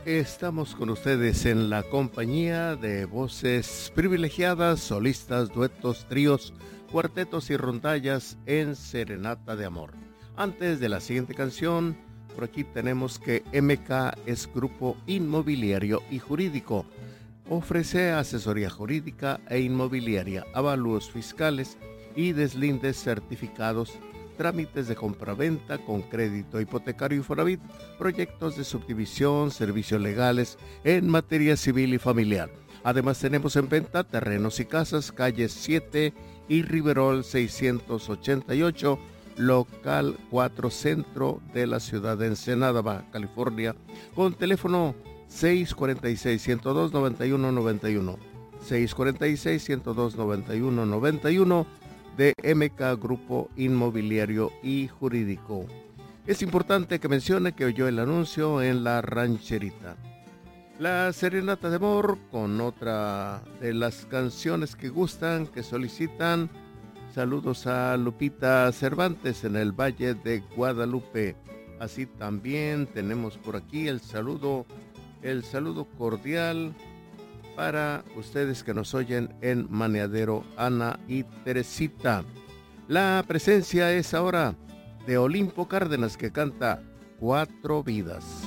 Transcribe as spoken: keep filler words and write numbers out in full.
Estamos con ustedes en la compañía de voces privilegiadas, solistas, duetos, tríos, cuartetos y rondallas en Serenata de Amor. Antes de la siguiente canción, por aquí tenemos que M K es Grupo Inmobiliario y Jurídico. Ofrece asesoría jurídica e inmobiliaria, avalúos fiscales y deslindes certificados, trámites de compraventa con crédito hipotecario Infonavit, proyectos de subdivisión, servicios legales en materia civil y familiar. Además tenemos en venta terrenos y casas, calle siete y Riverol seiscientos ochenta y ocho, local cuatro Centro de la ciudad de Ensenada, Baja California, con teléfono seis cuatro seis, uno cero dos, nueve uno nueve uno, seis cuatro seis, uno cero dos, nueve uno nueve uno, de M K Grupo Inmobiliario y Jurídico. Es importante que mencione que oyó el anuncio en La Rancherita. La Serenata de Amor con otra de las canciones que gustan, que solicitan. Saludos a Lupita Cervantes en el Valle de Guadalupe. Así también tenemos por aquí el saludo, el saludo cordial para ustedes que nos oyen en Maneadero, Ana y Teresita. La presencia es ahora de Olimpo Cárdenas, que canta Cuatro Vidas.